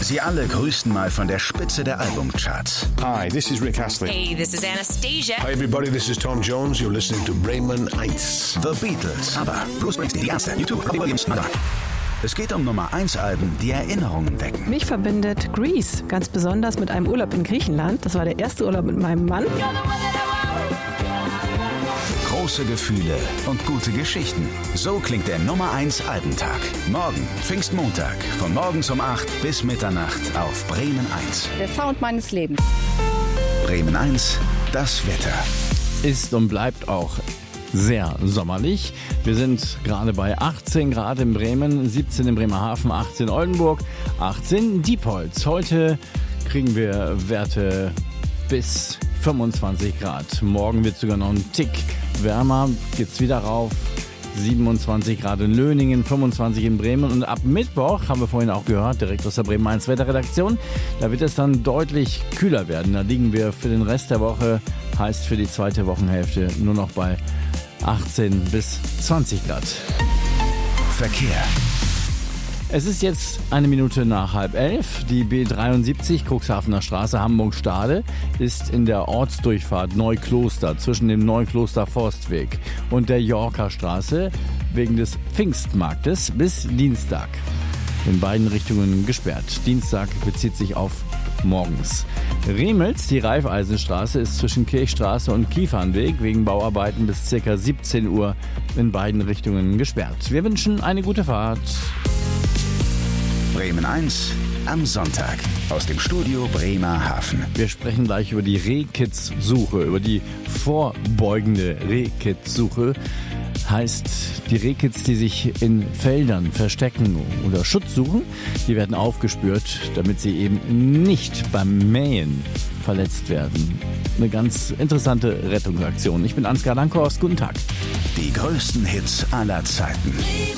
Sie alle grüßten mal von der Spitze der Albumcharts. Hi, this is Rick Astley. Hey, this is Anastasia. Hi everybody, this is Tom Jones. You're listening to Bremen 1. The Beatles, ABBA, Bruce Springsteen, die Ärzte, U2, Robbie Williams, Madonna. Es geht um Nummer 1 Alben, die Erinnerungen wecken. Mich verbindet Grease, ganz besonders mit einem Urlaub in Griechenland. Das war der erste Urlaub mit meinem Mann. Große Gefühle und gute Geschichten. So klingt der Nummer 1 Albentag. Morgen, Pfingstmontag, von morgens um 8 bis Mitternacht auf Bremen 1. Der Sound meines Lebens. Bremen 1, das Wetter. Ist und bleibt auch sehr sommerlich. Wir sind gerade bei 18 Grad in Bremen, 17 in Bremerhaven, 18 Oldenburg, 18 Diepholz. Heute kriegen wir Werte bis 25 Grad. Morgen wird sogar noch ein Tick wärmer, geht's wieder rauf. 27 Grad in Löningen, 25 in Bremen und ab Mittwoch, haben wir vorhin auch gehört, direkt aus der Bremen 1 Wetterredaktion, da wird es dann deutlich kühler werden. Da liegen wir für den Rest der Woche, heißt für die zweite Wochenhälfte, nur noch bei 18 bis 20 Grad. Verkehr. Es ist jetzt 1 Minute nach 10:30. Die B73 Cuxhavener Straße Hamburg-Stade ist in der Ortsdurchfahrt Neukloster zwischen dem Neukloster-Forstweg und der Yorker Straße wegen des Pfingstmarktes bis Dienstag in beiden Richtungen gesperrt. Dienstag bezieht sich auf morgens. Remels, die Raiffeisenstraße, ist zwischen Kirchstraße und Kiefernweg wegen Bauarbeiten bis ca. 17 Uhr in beiden Richtungen gesperrt. Wir wünschen eine gute Fahrt. Bremen 1 am Sonntag aus dem Studio Bremerhaven. Wir sprechen gleich über die Rehkitzsuche, über die vorbeugende Rehkitzsuche. Heißt, die Rehkitz, die sich in Feldern verstecken oder Schutz suchen, die werden aufgespürt, damit sie eben nicht beim Mähen verletzt werden. Eine ganz interessante Rettungsaktion. Ich bin Ansgar Dankhorst, guten Tag. Die größten Hits aller Zeiten.